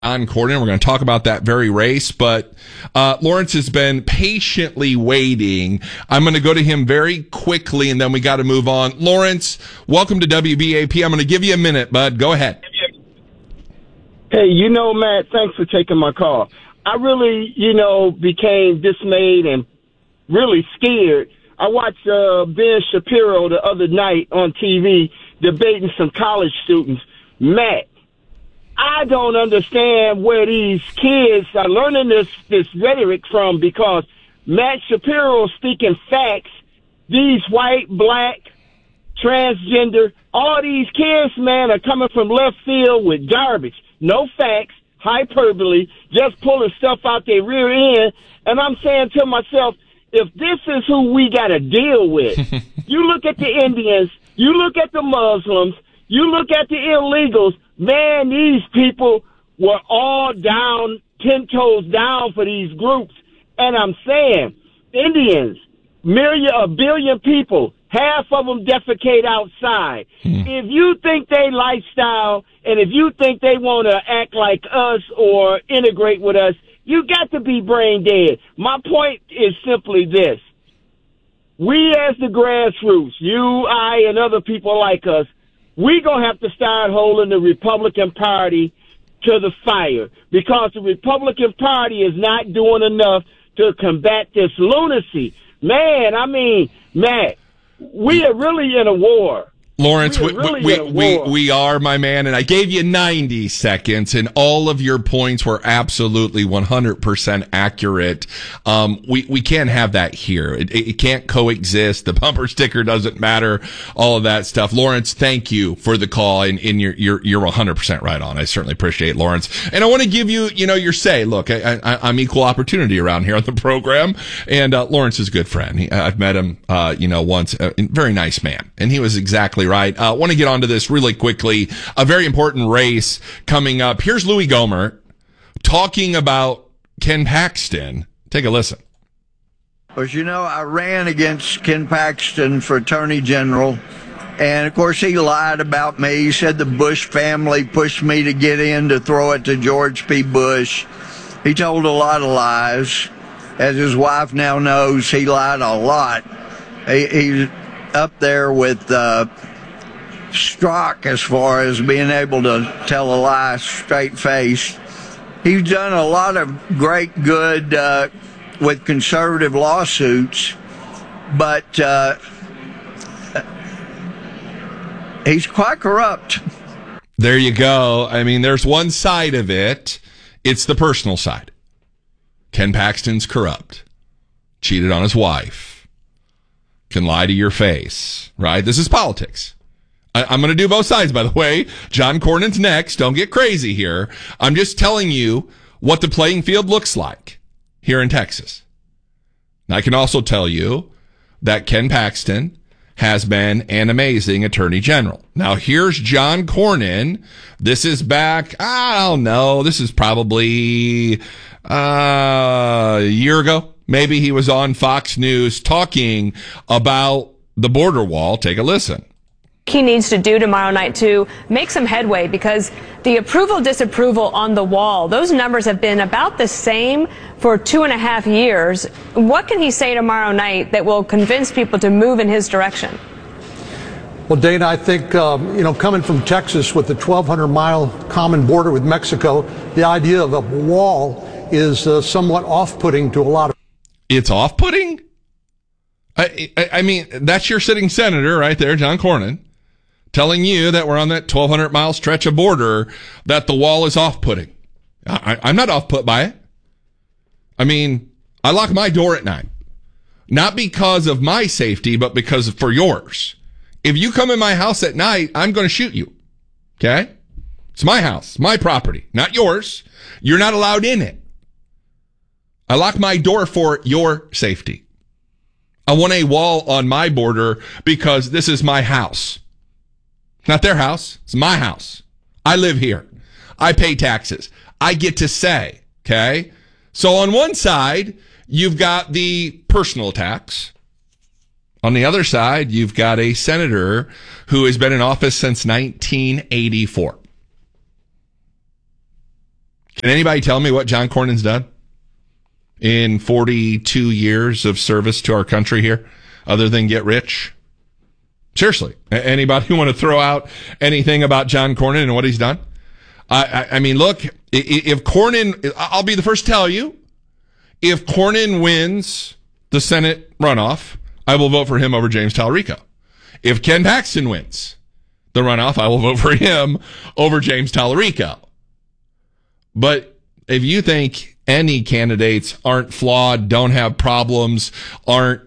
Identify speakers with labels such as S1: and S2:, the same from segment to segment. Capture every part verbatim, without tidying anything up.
S1: John Cornyn. We're going to talk about that very race, but uh, Lawrence has been patiently waiting. I'm going to go to him very quickly, and then we got to move on. Lawrence, welcome to W B A P. I'm going to give you a minute, bud. Go ahead.
S2: Hey, you know, Matt, thanks for taking my call. I really, you know, became dismayed and really scared. I watched uh, Ben Shapiro the other night on T V debating some college students. Matt, I don't understand where these kids are learning this, this rhetoric from, because Matt Shapiro speaking facts. These white, black, transgender, all these kids, man, are coming from left field with garbage. No facts, hyperbole, just pulling stuff out their rear end. And I'm saying to myself, if this is who we got to deal with, you look at the Indians, you look at the Muslims, you look at the illegals, man, these people were all down, ten toes down for these groups. And I'm saying, Indians, million, a billion people, half of them defecate outside. Hmm. If you think they lifestyle, and if you think they want to act like us or integrate with us, you got to be brain dead. My point is simply this. We as the grassroots, you, I, and other people like us, we going to have to start holding the Republican Party to the fire, because the Republican Party is not doing enough to combat this lunacy. Man, I mean, Matt, we are really in a war.
S1: Lawrence, we, really we, we, we are, my man, and I gave you ninety seconds, and all of your points were absolutely one hundred percent accurate. Um, we, we can't have that here. It, it can't coexist. The bumper sticker doesn't matter, all of that stuff. Lawrence, thank you for the call, and, and you're, you're, you're one hundred percent right on. I certainly appreciate it, Lawrence. And I want to give you, you know, your say. Look, I, I, I'm equal opportunity around here on the program, and uh, Lawrence is a good friend. He, I've met him, uh, you know, once. A very nice man, and he was exactly right. Right. I uh, want to get onto this really quickly. A very important race coming up. Here's Louis Gohmert talking about Ken Paxton. Take a listen.
S3: As you know, I ran against Ken Paxton for Attorney General. And, of course, he lied about me. He said the Bush family pushed me to get in to throw it to George P. Bush. He told a lot of lies. As his wife now knows, he lied a lot. He, he's up there with... Uh, Strzok as far as being able to tell a lie straight-faced. He's done a lot of great good uh, with conservative lawsuits, but uh, he's quite corrupt.
S1: There you go. I mean, there's one side of it. It's the personal side. Ken Paxton's corrupt. Cheated on his wife. Can lie to your face, right? This is politics. I, I'm going to do both sides, by the way. John Cornyn's next. Don't get crazy here. I'm just telling you what the playing field looks like here in Texas. And I can also tell you that Ken Paxton has been an amazing attorney general. Now, here's John Cornyn. This is back, I don't know, this is probably uh, a year ago. Maybe he was on Fox News talking about the border wall. Take a listen.
S4: He needs to do tomorrow night to make some headway, because the approval disapproval on the wall, those numbers have been about the same for two and a half years. What can he say tomorrow night that will convince people to move in his direction?
S5: Well, Dana, I think, um, you know, coming from Texas with the twelve hundred mile common border with Mexico, the idea of a wall is uh, somewhat off-putting to a lot of...
S1: It's off-putting? I, I, I mean, that's your sitting senator right there, John Cornyn, telling you that we're on that twelve hundred mile stretch of border, that the wall is off-putting. I, I'm not off-put by it. I mean, I lock my door at night. Not because of my safety, but because of, for yours. If you come in my house at night, I'm going to shoot you. Okay? It's my house, my property, not yours. You're not allowed in it. I lock my door for your safety. I want a wall on my border because this is my house. Not their house. It's my house. I live here. I pay taxes. I get to say, okay? So on one side, you've got the personal attacks. On the other side, you've got a senator who has been in office since nineteen eighty-four. Can anybody tell me what John Cornyn's done in forty-two years of service to our country here, other than get rich? Seriously, anybody want to throw out anything about John Cornyn and what he's done? I, I, I mean, look, if Cornyn, I'll be the first to tell you, if Cornyn wins the Senate runoff, I will vote for him over James Tallarico. If Ken Paxton wins the runoff, I will vote for him over James Tallarico. But if you think any candidates aren't flawed, don't have problems, aren't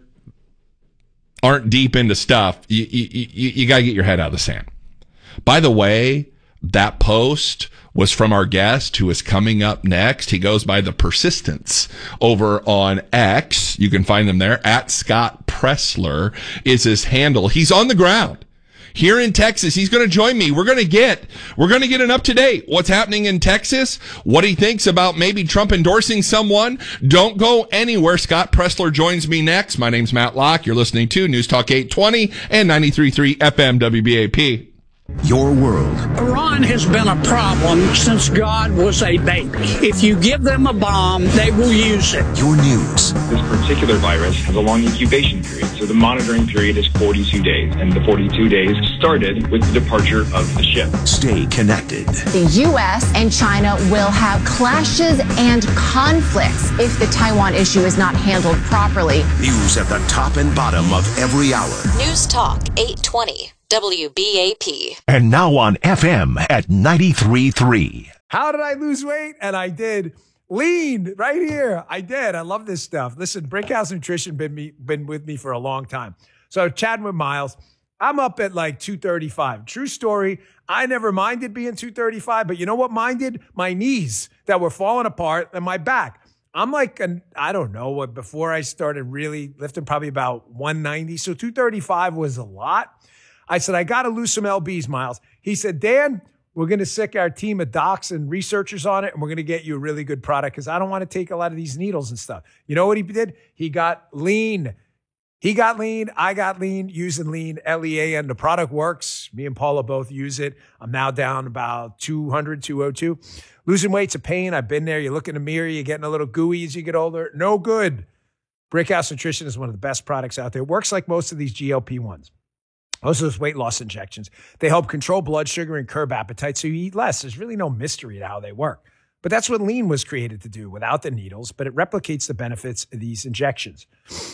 S1: aren't deep into stuff, you, you, you, you got to get your head out of the sand. By the way, that post was from our guest who is coming up next. He goes by the Persistence over on X. You can find them there. At Scott Pressler is his handle. He's on the ground here in Texas. He's going to join me. We're going to get, we're going to get an up to date what's happening in Texas, what he thinks about maybe Trump endorsing someone. Don't go anywhere. Scott Pressler joins me next. My name's Matt Locke. You're listening to News Talk eight twenty and ninety-three point three F M W B A P.
S6: Your world.
S7: Iran has been a problem since God was a baby. If you give them a bomb, they will use it.
S6: Your news.
S8: This particular virus has a long incubation period, so the monitoring period is forty-two days, and the forty-two days started with the departure of the ship.
S6: Stay connected.
S9: The U S and China will have clashes and conflicts if the Taiwan issue is not handled properly.
S6: News at the top and bottom of every hour.
S10: News Talk eight twenty. W B A P.
S6: And now on F M at ninety-three point three.
S11: How did I lose weight? And I did. Lean right here. I did. I love this stuff. Listen, Brickhouse Nutrition been me been with me for a long time. So chatting with Miles, I'm up at like two thirty-five. True story. I never minded being two thirty-five, but you know what minded? My knees that were falling apart and my back. I'm like, an, I don't know what, before I started really lifting, probably about one ninety. So two thirty-five was a lot. I said, I got to lose some L Bs, Miles. He said, Dan, we're going to sick our team of docs and researchers on it, and we're going to get you a really good product because I don't want to take a lot of these needles and stuff. You know what he did? He got lean. He got lean. I got lean using lean, L E A N. The product works. Me and Paula both use it. I'm now down about two hundred, two oh two. Losing weight's a pain. I've been there. You look in the mirror, you're getting a little gooey as you get older. No good. Brickhouse Nutrition is one of the best products out there. It works like most of these G L P ones. Most of those weight loss injections, they help control blood sugar and curb appetite so you eat less. There's really no mystery to how they work. But that's what lean was created to do without the needles, but it replicates the benefits of these injections.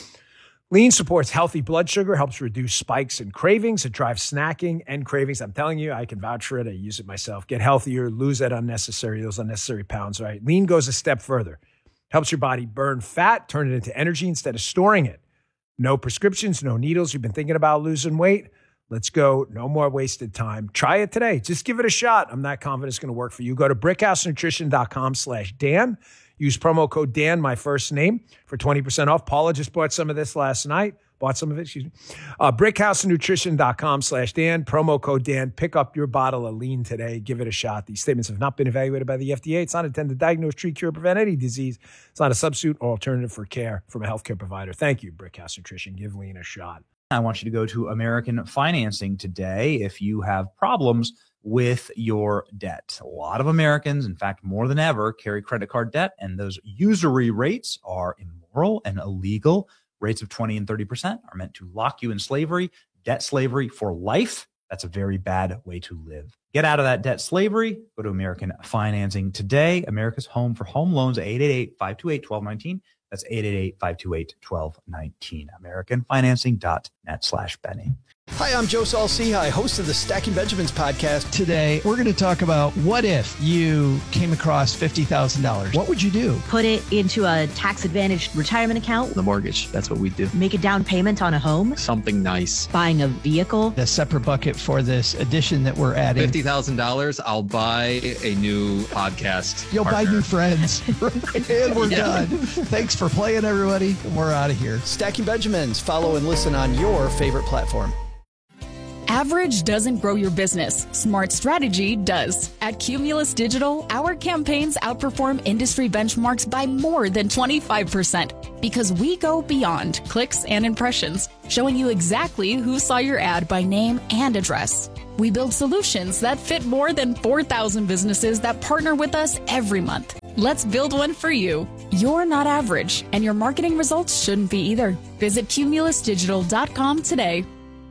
S11: Lean supports healthy blood sugar, helps reduce spikes and cravings. It drives snacking and cravings. I'm telling you, I can vouch for it. I use it myself. Get healthier, lose that unnecessary, those unnecessary pounds, right? Lean goes a step further. Helps your body burn fat, turn it into energy instead of storing it. No prescriptions, no needles. You've been thinking about losing weight? Let's go. No more wasted time. Try it today. Just give it a shot. I'm not confident it's going to work for you. Go to brickhousenutrition.com slash Dan. Use promo code Dan, my first name, for twenty percent off. Paula just bought some of this last night. Bought some of it, excuse me. Uh, brickhousenutrition.com slash Dan. Promo code Dan. Pick up your bottle of lean today. Give it a shot. These statements have not been evaluated by the F D A. It's not intended to diagnose, treat, cure, prevent any disease. It's not a substitute or alternative for care from a healthcare provider. Thank you, Brickhouse Nutrition. Give lean a shot.
S12: I want you to go to American Financing today if you have problems with your debt. A lot of Americans, in fact, more than ever, carry credit card debt, and those usury rates are immoral and illegal. Rates of twenty and thirty percent are meant to lock you in slavery, debt slavery for life. That's a very bad way to live. Get out of that debt slavery. Go to American Financing today. America's home for home loans, eight eight eight, five two eight, one two one nine. That's eight eight eight, five two eight, one two one nine. American Financing dot net slash Benny.
S13: Hi, I'm Joe Saul-Sehy, host of the Stacking Benjamins podcast. Today, we're going to talk about what if you came across fifty thousand dollars. What would you do?
S14: Put it into a tax-advantaged retirement account.
S15: The mortgage, that's what we do.
S14: Make a down payment on a home.
S15: Something nice.
S14: Buying a vehicle.
S13: A separate bucket for this addition that we're adding.
S15: fifty thousand dollars, I'll buy a new podcast
S13: You'll
S15: partner.
S13: buy new friends. And we're yeah. done. Thanks for playing, everybody. We're out of here. Stacking Benjamins. Follow and listen on your favorite platform.
S16: Average doesn't grow your business. Smart strategy does. At Cumulus Digital, our campaigns outperform industry benchmarks by more than twenty-five percent because we go beyond clicks and impressions, showing you exactly who saw your ad by name and address. We build solutions that fit more than four thousand businesses that partner with us every month. Let's build one for you. You're not average, and your marketing results shouldn't be either. Visit cumulus digital dot com today.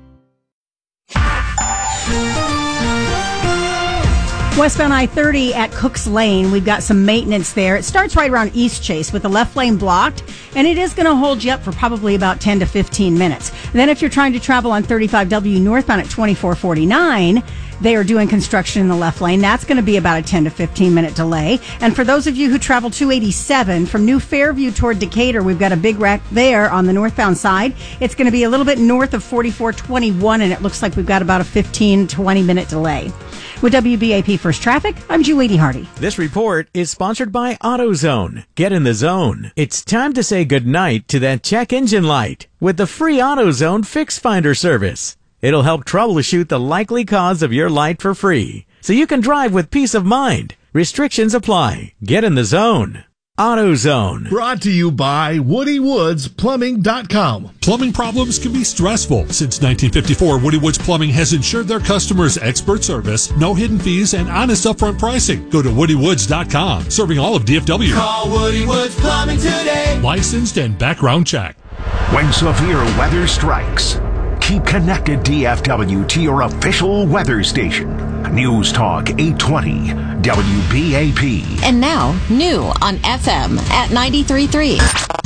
S17: Westbound I thirty at Cooks Lane, we've got some maintenance there. It starts right around East Chase with the left lane blocked, and it is going to hold you up for probably about ten to fifteen minutes. Then if you're trying to travel on thirty-five W northbound at twenty-four forty-nine, they are doing construction in the left lane. That's going to be about a ten to fifteen minute delay. And for those of you who travel two eighty-seven from New Fairview toward Decatur, we've got a big wreck there on the northbound side. It's going to be a little bit north of forty-four twenty-one, and it looks like we've got about a fifteen, twenty minute delay. With W B A P First Traffic, I'm Julie Hardy.
S18: This report is sponsored by AutoZone. Get in the zone. It's time to say goodnight to that check engine light with the free AutoZone Fix Finder service. It'll help troubleshoot the likely cause of your light for free, so you can drive with peace of mind. Restrictions apply. Get in the zone. AutoZone.
S6: Brought to you by Woody Woods Plumbing dot com.
S19: Plumbing problems can be stressful. Since nineteen fifty-four, Woody Woods Plumbing has ensured their customers expert service, no hidden fees, and honest upfront pricing. Go to Woody Woods dot com, serving all of D F W.
S20: Call Woody Woods Plumbing today.
S19: Licensed and background check.
S6: When severe weather strikes, keep connected D F W to your official weather station. News Talk eight twenty W B A P.
S10: And now, new on F M at ninety-three point three.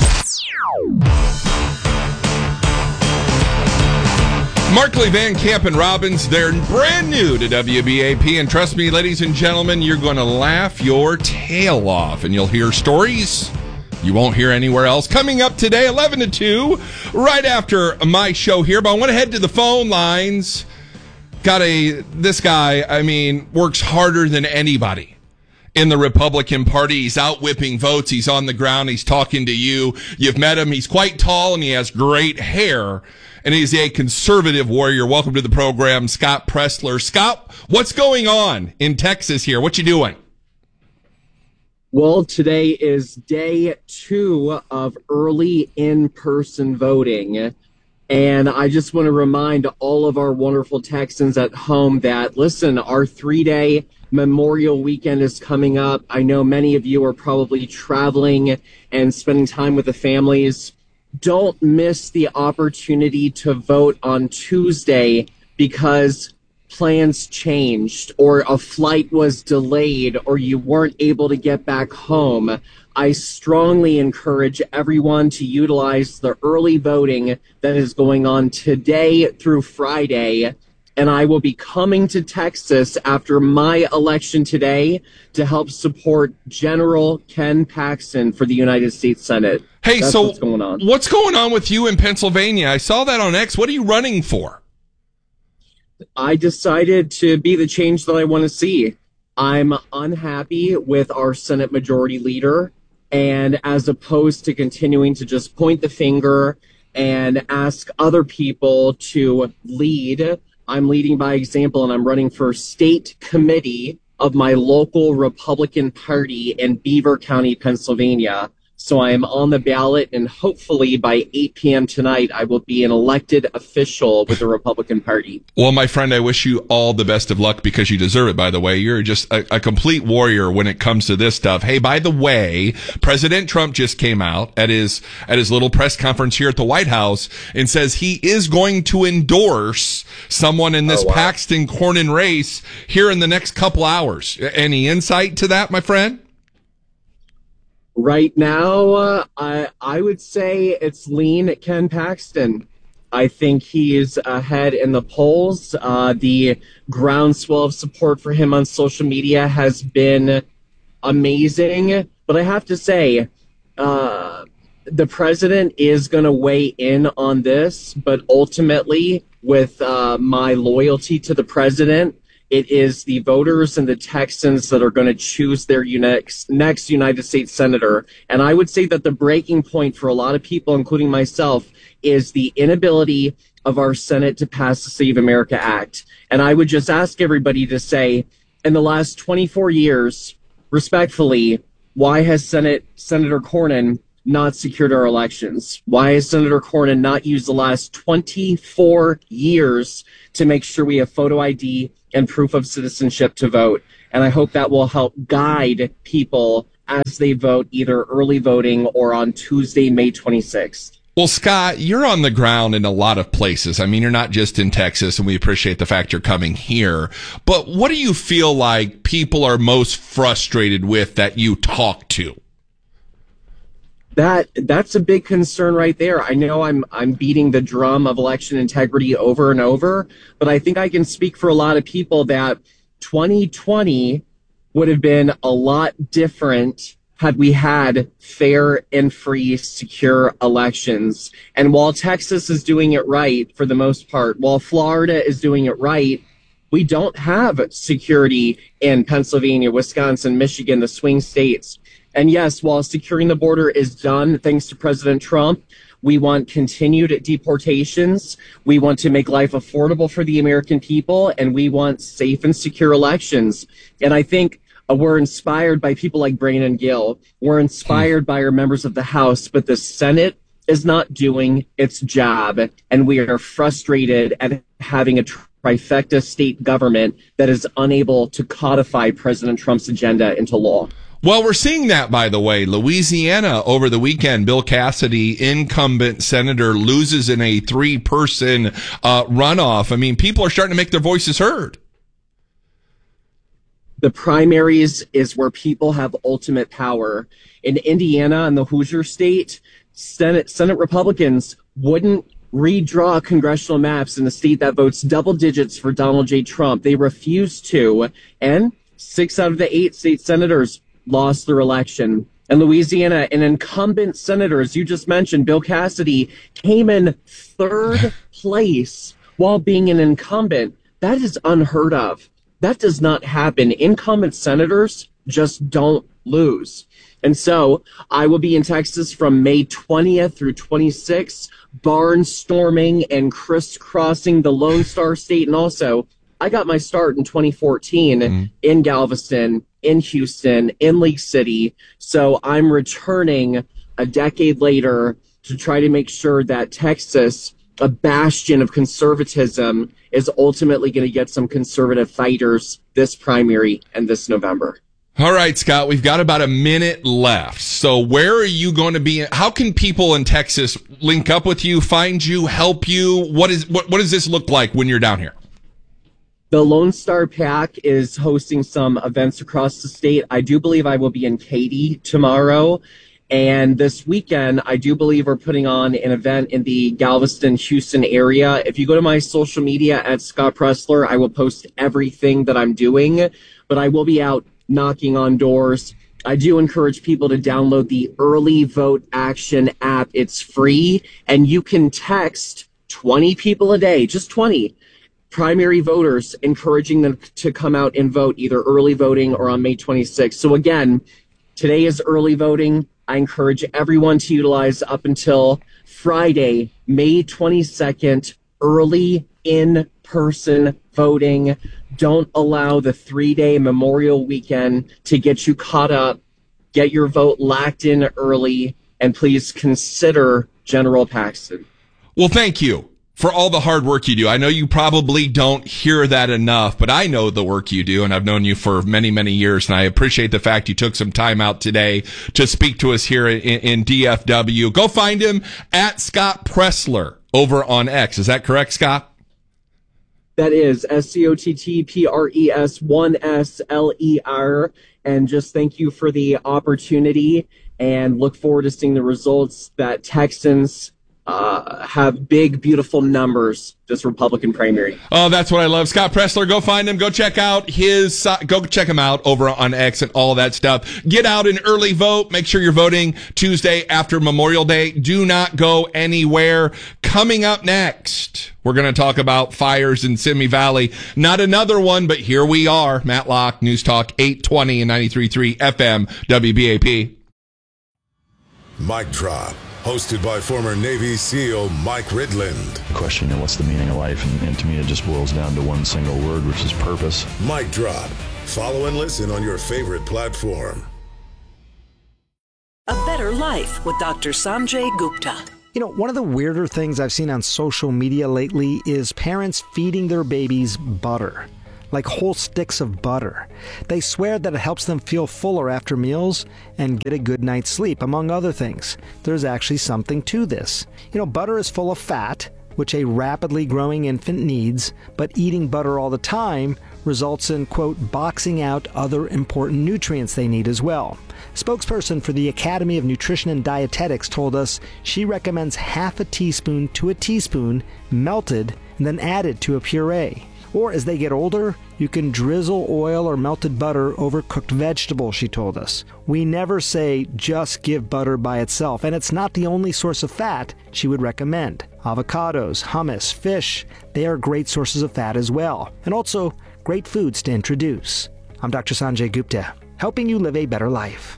S1: Markley, Van Camp, and Robbins, they're brand new to W B A P. And trust me, ladies and gentlemen, you're going to laugh your tail off. And you'll hear stories you won't hear anywhere else. Coming up today, eleven to two, right after my show here. But I want to head to the phone lines. Got a, this guy, I mean, works harder than anybody in the Republican Party. He's out whipping votes. He's on the ground. He's talking to you. You've met him. He's quite tall and he has great hair. And he's a conservative warrior. Welcome to the program, Scott Presler. Scott, what's going on in Texas here? What you doing?
S21: Well, today is day two of early in-person voting. And I just want to remind all of our wonderful Texans at home that, listen, our three-day Memorial Weekend is coming up. I know many of you are probably traveling and spending time with the families. Don't miss the opportunity to vote on Tuesday because plans changed or a flight was delayed or you weren't able to get back home. I strongly encourage everyone to utilize the early voting that is going on today through Friday. And I will be coming to Texas after my election today to help support General Ken Paxton for the United States Senate.
S1: Hey,
S21: That's
S1: so
S21: what's going on.
S1: What's going on with you in Pennsylvania? I saw that on X. What are you running for?
S21: I decided to be the change that I want to see. I'm unhappy with our Senate Majority Leader. And as opposed to continuing to just point the finger and ask other people to lead, I'm leading by example, and I'm running for state committee of my local Republican Party in Beaver County, Pennsylvania. So I am on the ballot, and hopefully by eight p.m. tonight, I will be an elected official with the Republican Party.
S1: Well, my friend, I wish you all the best of luck because you deserve it, by the way. You're just a, a complete warrior when it comes to this stuff. Hey, by the way, President Trump just came out at his at his little press conference here at the White House and says he is going to endorse someone in this oh, wow. Paxton Cornyn race here in the next couple hours. Any insight to that, my friend?
S21: Right now, uh, I I would say it's lean at Ken Paxton. I think he is ahead in the polls. Uh, the groundswell of support for him on social media has been amazing. But I have to say, uh, the president is going to weigh in on this. But ultimately, with uh, my loyalty to the president, it is the voters and the Texans that are going to choose their next, next United States Senator. And I would say that the breaking point for a lot of people, including myself, is the inability of our Senate to pass the Save America Act. And I would just ask everybody to say, in the last twenty-four years, respectfully, why has Senate Senator Cornyn not secured our elections? Why has Senator Cornyn not used the last twenty-four years to make sure we have photo I D and proof of citizenship to vote? And I hope that will help guide people as they vote, either early voting or on Tuesday, May twenty-sixth.
S1: Well, Scott, you're on the ground in a lot of places. I mean, you're not just in Texas, and we appreciate the fact you're coming here. But what do you feel like people are most frustrated with that you talk to?
S21: That that's a big concern right there. I know I'm I'm beating the drum of election integrity over and over, but I think I can speak for a lot of people that twenty twenty would have been a lot different had we had fair and free, secure elections. And while Texas is doing it right for the most part, while Florida is doing it right, we don't have security in Pennsylvania, Wisconsin, Michigan, the swing states. And yes, while securing the border is done thanks to President Trump, we want continued deportations. We want to make life affordable for the American people, and we want safe and secure elections. And I think Uh, we're inspired by people like Brandon Gill. We're inspired by our members of the House, but the Senate is not doing its job, and we are frustrated at having a trifecta state government that is unable to codify President Trump's agenda into law.
S1: Well, we're seeing that, by the way. Louisiana over the weekend, Bill Cassidy, incumbent senator, loses in a three-person uh, runoff. I mean, people are starting to make their voices heard.
S21: The primaries is where people have ultimate power. In Indiana and the Hoosier State, Senate, Senate Republicans wouldn't redraw congressional maps in a state that votes double digits for Donald J. Trump. They refused to, and six out of the eight state senators lost their election. In Louisiana, an incumbent senator, as you just mentioned, Bill Cassidy, came in third place while being an incumbent. That is unheard of. That does not happen. Incumbent senators just don't lose. And so I will be in Texas from May twentieth through twenty-sixth, barnstorming and crisscrossing the Lone Star State. And also, I got my start in twenty fourteen mm. in Galveston, in Houston, in League City. So I'm returning a decade later to try to make sure that Texas, a bastion of conservatism, is ultimately going to get some conservative fighters this primary and this November.
S1: All right, Scott, we've got about a minute left. So where are you going to be? How can people in Texas link up with you, find you, help you? What is what, what does this look like when you're down here?
S21: The Lone Star PAC is hosting some events across the state. I do believe I will be in Katy tomorrow. And this weekend, I do believe we're putting on an event in the Galveston, Houston area. If you go to my social media at Scott Presler, I will post everything that I'm doing, but I will be out knocking on doors. I do encourage people to download the Early Vote Action app. It's free, and you can text twenty people a day, just twenty primary voters, encouraging them to come out and vote, either early voting or on May twenty-sixth. So again, today is early voting. I encourage everyone to utilize up until Friday, May twenty-second, early in-person voting. Don't allow the three-day Memorial Weekend to get you caught up. Get your vote locked in early, and please consider General Paxton.
S1: Well, thank you for all the hard work you do. I know you probably don't hear that enough, but I know the work you do, and I've known you for many, many years, and I appreciate the fact you took some time out today to speak to us here in, in D F W. Go find him at Scott Presler over on X. Is that correct, Scott?
S21: That is S C O T T P R E S one S L E R. And just thank you for the opportunity, and look forward to seeing the results that Texans Uh, have big, beautiful numbers this Republican primary.
S1: Oh, that's what I love. Scott Presler, go find him. Go check out his, uh, go check him out over on X and all that stuff. Get out and early vote. Make sure you're voting Tuesday after Memorial Day. Do not go anywhere. Coming up next, we're going to talk about fires in Simi Valley. Not another one, but here we are. Matt Locke, News Talk eight twenty and ninety-three point three F M, W B A P.
S2: Mic Drop. Hosted by former Navy SEAL Mike Ridland.
S22: Question, you know, what's the meaning of life? And, and to me, it just boils down to one single word, which is purpose.
S2: Mic Drop. Follow and listen on your favorite platform.
S23: A better
S3: better life with Doctor Sanjay Gupta.
S4: You know, one of the weirder things I've seen on social media lately is parents feeding their babies butter, like whole sticks of butter. They swear that it helps them feel fuller after meals and get a good night's sleep, among other things. There's actually something to this. You know, butter is full of fat, which a rapidly growing infant needs, but eating butter all the time results in, quote, boxing out other important nutrients they need as well. Spokesperson for the Academy of Nutrition and Dietetics told us she recommends half a teaspoon to a teaspoon melted and then added to a puree. Or as they get older, you can drizzle oil or melted butter over cooked vegetables, she told us. We never say just give butter by itself, and it's not the only source of fat she would recommend. Avocados, hummus, fish, they are great sources of fat as well, and also great foods to introduce. I'm Doctor Sanjay Gupta, helping you live a better life.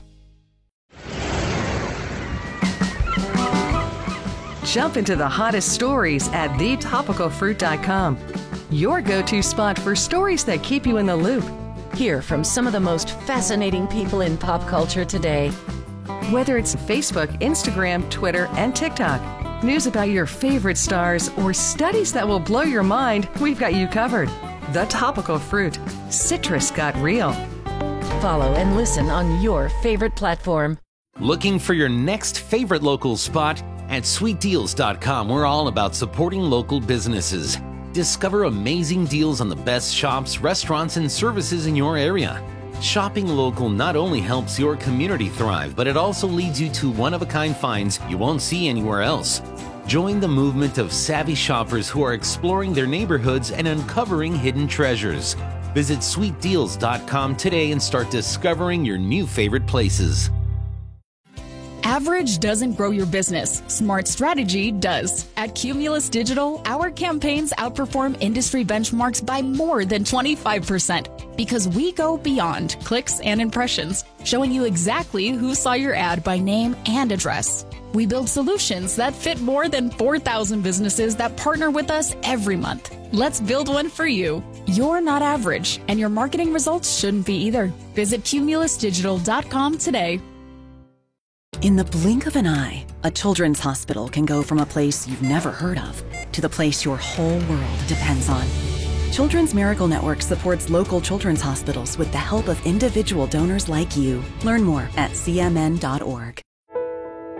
S23: Jump into the hottest stories at the topical fruit dot com. Your go-to spot for stories that keep you in the loop.
S24: Hear from some of the most fascinating people in pop culture today.
S23: Whether it's Facebook, Instagram, Twitter, and TikTok, news about your favorite stars, or studies that will blow your mind, we've got you covered. The Topical Fruit. Citrus got real.
S24: Follow and listen on your favorite platform.
S25: Looking for your next favorite local spot? At sweet deals dot com, we're all about supporting local businesses. Discover amazing deals on the best shops, restaurants, and services in your area. Shopping local not only helps your community thrive, but it also leads you to one-of-a-kind finds you won't see anywhere else. Join the movement of savvy shoppers who are exploring their neighborhoods and uncovering hidden treasures. Visit sweet deals dot com today and start discovering your new favorite places.
S16: Average doesn't grow your business. Smart strategy does. At Cumulus Digital, our campaigns outperform industry benchmarks by more than twenty-five percent because we go beyond clicks and impressions, showing you exactly who saw your ad by name and address. We build solutions that fit more than four thousand businesses that partner with us every month. Let's build one for you. You're not average, and your marketing results shouldn't be either. Visit cumulus digital dot com today.
S26: In the blink of an eye, a children's hospital can go from a place you've never heard of to the place your whole world depends on. Children's Miracle Network supports local children's hospitals with the help of individual donors like you. Learn more at c m n dot org.